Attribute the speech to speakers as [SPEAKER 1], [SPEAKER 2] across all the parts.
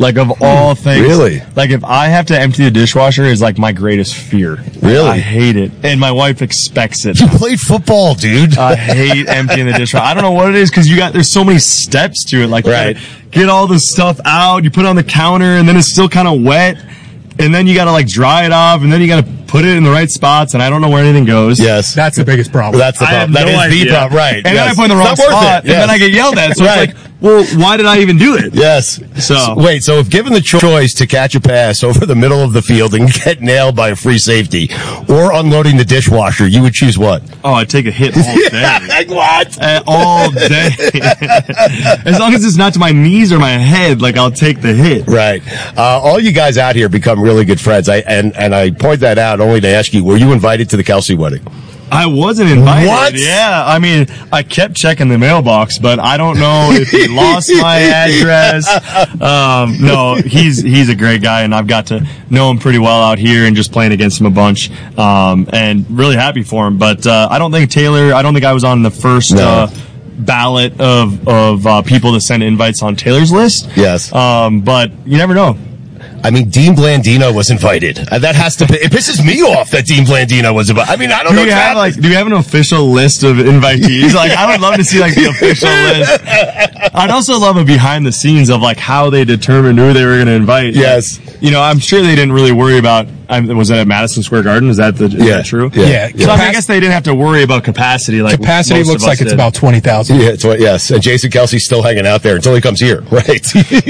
[SPEAKER 1] Like, of all things.
[SPEAKER 2] Really?
[SPEAKER 1] Like, if I have to empty the dishwasher is, like, my greatest fear.
[SPEAKER 2] Really?
[SPEAKER 1] I hate it. And my wife expects it.
[SPEAKER 2] You played football, dude.
[SPEAKER 1] I hate emptying the dishwasher. I don't know what it is, because there's so many steps to it. Like, you
[SPEAKER 2] Right.
[SPEAKER 1] gotta get all the stuff out, you put it on the counter, and then it's still kind of wet. And then you gotta, like, dry it off, and then you gotta put it in the right spots, and I don't know where anything goes.
[SPEAKER 2] Yes.
[SPEAKER 3] That's the biggest problem.
[SPEAKER 2] That's the
[SPEAKER 1] I have
[SPEAKER 2] problem. That
[SPEAKER 1] no
[SPEAKER 2] is the
[SPEAKER 1] idea.
[SPEAKER 2] problem. Right.
[SPEAKER 1] And then I
[SPEAKER 2] yes.
[SPEAKER 1] put it in the wrong
[SPEAKER 2] It's not worth
[SPEAKER 1] spot,
[SPEAKER 2] it.
[SPEAKER 1] and then I get yelled at. So
[SPEAKER 2] Right.
[SPEAKER 1] it's like, well, why did I even do it?
[SPEAKER 2] Yes.
[SPEAKER 1] So-
[SPEAKER 2] Wait, so if given the choice to catch a pass over the middle of the field and get nailed by a free safety or unloading the dishwasher, you would choose what?
[SPEAKER 1] Oh, I'd take a hit all day.
[SPEAKER 2] Like what?
[SPEAKER 1] All day. As long as it's not to my knees or my head, like, I'll take the hit.
[SPEAKER 2] Right. All you guys out here become really good friends. And I point that out only to ask you, were you invited to the Kelsey wedding?
[SPEAKER 1] I wasn't invited.
[SPEAKER 2] What?
[SPEAKER 1] Yeah, I mean, I kept checking the mailbox, but I don't know if he lost my address. No, he's a great guy, and I've got to know him pretty well out here and just playing against him a bunch, and really happy for him. But I don't think I was on the first ballot of people to send invites on Taylor's list.
[SPEAKER 2] Yes.
[SPEAKER 1] But you never know.
[SPEAKER 2] I mean, Dean Blandino was invited. That has to be, it pisses me off that Dean Blandino was invited. I mean, I don't know.
[SPEAKER 1] Do you have an official list of invitees? Like, I would love to see, like, the official list. I'd also love a behind the scenes of, like, how they determined who they were going to invite.
[SPEAKER 2] Yes.
[SPEAKER 1] Like, I'm sure they didn't really worry about, was it at Madison Square Garden? Is that true?
[SPEAKER 3] Yeah.
[SPEAKER 1] So I guess they didn't have to worry about capacity. Like,
[SPEAKER 3] Capacity
[SPEAKER 1] most
[SPEAKER 3] looks
[SPEAKER 1] of us
[SPEAKER 3] like it's
[SPEAKER 1] did.
[SPEAKER 3] about 20,000.
[SPEAKER 2] Yeah, yes. And Jason Kelsey's still hanging out there until he comes here. Right.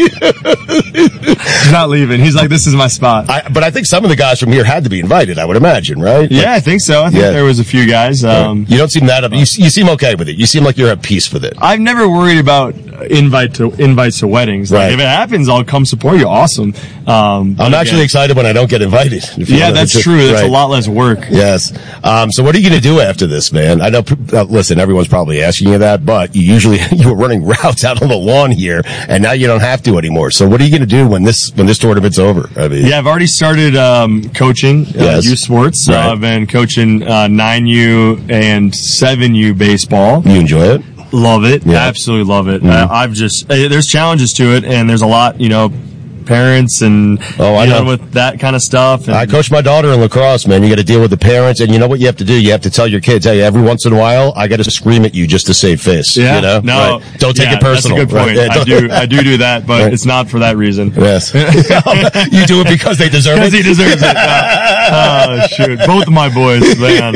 [SPEAKER 1] He's not leaving. He's like, this is my spot.
[SPEAKER 2] But I think some of the guys from here had to be invited, I would imagine, right?
[SPEAKER 1] Yeah, I think so. I think there was a few guys.
[SPEAKER 2] You don't seem that, you seem okay with it. You seem like you're at peace with it.
[SPEAKER 1] I've never worried about invites to weddings. Like,
[SPEAKER 2] Right.
[SPEAKER 1] if it happens, I'll come support you. Awesome.
[SPEAKER 2] I'm actually excited when I don't get invited.
[SPEAKER 1] Yeah, that's true. That's
[SPEAKER 2] right.
[SPEAKER 1] a lot less work.
[SPEAKER 2] Yes. So what are you going to do after this, man? I know, listen, everyone's probably asking you that, but you were running routes out on the lawn here, and now you don't have to anymore. So what are you going to do when this tournament's over? I mean,
[SPEAKER 1] yeah, I've already started coaching youth sports.
[SPEAKER 2] Right.
[SPEAKER 1] I've been coaching 9U and 7U baseball.
[SPEAKER 2] You enjoy it?
[SPEAKER 1] Love it.
[SPEAKER 2] Yeah.
[SPEAKER 1] Absolutely love it.
[SPEAKER 2] Mm-hmm.
[SPEAKER 1] I've just there's challenges to it, and there's a lot, parents and
[SPEAKER 2] I know.
[SPEAKER 1] with that kind of stuff. And
[SPEAKER 2] I coach my daughter in lacrosse, man. You got to deal with the parents, and you know what you have to do? You have to tell your kids, hey, every once in a while, I got to scream at you just to save face.
[SPEAKER 1] Yeah,
[SPEAKER 2] You know?
[SPEAKER 1] no,
[SPEAKER 2] Right. Don't take
[SPEAKER 1] yeah,
[SPEAKER 2] it personal.
[SPEAKER 1] That's a good point.
[SPEAKER 2] Right. Yeah,
[SPEAKER 1] I do that, but
[SPEAKER 2] Right.
[SPEAKER 1] it's not for that reason.
[SPEAKER 2] Yes. You do it because they deserve it.
[SPEAKER 1] Because he deserves it. Oh, shoot. Both of my boys, man.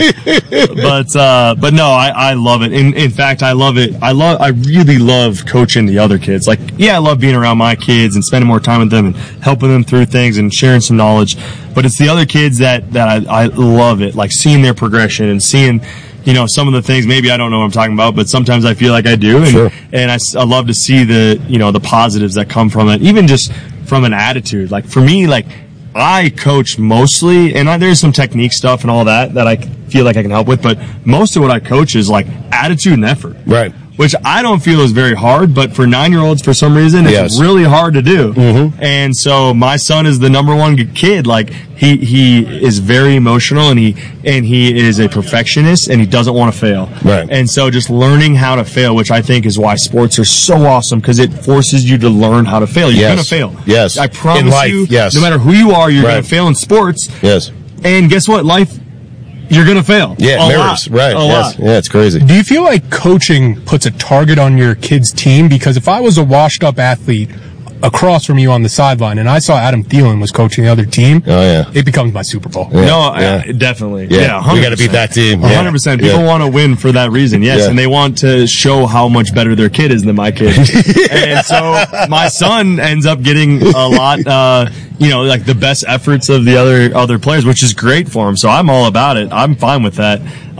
[SPEAKER 1] But no, I love it. In fact, I love it. I really love coaching the other kids. Like, yeah, I love being around my kids and spending more time with them and helping them through things and sharing some knowledge. But it's the other kids that I love it. Like, seeing their progression and seeing, some of the things maybe I don't know what I'm talking about, but sometimes I feel like I do. And,
[SPEAKER 2] Sure.
[SPEAKER 1] and I love to see the positives that come from it, even just from an attitude. Like, for me, like, I coach mostly, and there's some technique stuff and all that I feel like I can help with, but most of what I coach is like attitude and effort.
[SPEAKER 2] Right.
[SPEAKER 1] Which I don't feel is very hard, but for 9-year-olds, for some reason, it's
[SPEAKER 2] Yes.
[SPEAKER 1] really hard to do.
[SPEAKER 2] Mm-hmm.
[SPEAKER 1] And so my son is the number one kid. Like, he is very emotional, and he is a perfectionist, and he doesn't want to fail.
[SPEAKER 2] Right.
[SPEAKER 1] And so just learning how to fail, which I think is why sports are so awesome, because it forces you to learn how to fail. You're
[SPEAKER 2] Yes.
[SPEAKER 1] going to fail.
[SPEAKER 2] Yes.
[SPEAKER 1] I promise
[SPEAKER 2] In life,
[SPEAKER 1] you,
[SPEAKER 2] yes.
[SPEAKER 1] no matter who you are, you're
[SPEAKER 2] Right.
[SPEAKER 1] going to fail in sports.
[SPEAKER 2] Yes.
[SPEAKER 1] And guess what? Life, you're going to fail.
[SPEAKER 2] Yeah,
[SPEAKER 1] A
[SPEAKER 2] mirrors.
[SPEAKER 1] lot.
[SPEAKER 2] Right.
[SPEAKER 1] A
[SPEAKER 2] Yes.
[SPEAKER 1] lot.
[SPEAKER 2] Yeah, it's crazy.
[SPEAKER 3] Do you feel like coaching puts a target on your kid's team? Because if I was a washed-up athlete across from you on the sideline and I saw Adam Thielen was coaching the other team,
[SPEAKER 2] Oh, yeah.
[SPEAKER 3] it becomes my Super Bowl.
[SPEAKER 2] Yeah.
[SPEAKER 1] No,
[SPEAKER 2] Yeah.
[SPEAKER 1] definitely.
[SPEAKER 2] Yeah.
[SPEAKER 1] 100%.
[SPEAKER 2] We got to beat that team. Yeah.
[SPEAKER 1] 100%. People want to win for that reason, yes,
[SPEAKER 2] Yeah.
[SPEAKER 1] and they want to show how much better their kid is than my kid. And so my son ends up getting a lot, like the best efforts of the other players, which is great for him. So I'm all about it. I'm fine with that.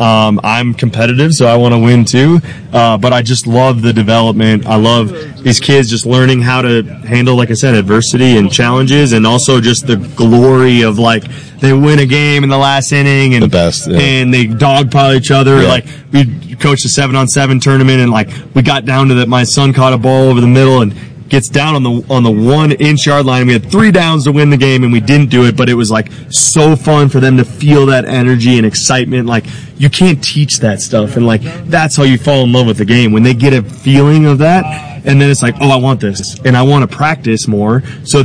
[SPEAKER 1] I'm competitive, so I want to win too. But I just love the development. I love these kids just learning how to handle, like I said, adversity and challenges, and also just the glory of, like, they win a game in the last inning and
[SPEAKER 2] The best, yeah.
[SPEAKER 1] and they dogpile each other.
[SPEAKER 2] Yeah.
[SPEAKER 1] Like, we coached a 7-on-7 tournament, and like we got down to that. My son caught a ball over the middle and gets down on the 1-inch yard line. We had 3 downs to win the game, and we didn't do it, but it was like so fun for them to feel that energy and excitement. Like, you can't teach that stuff, and like that's how you fall in love with the game, when they get a feeling of that, and then it's like, oh, I want this, and I want to practice more. So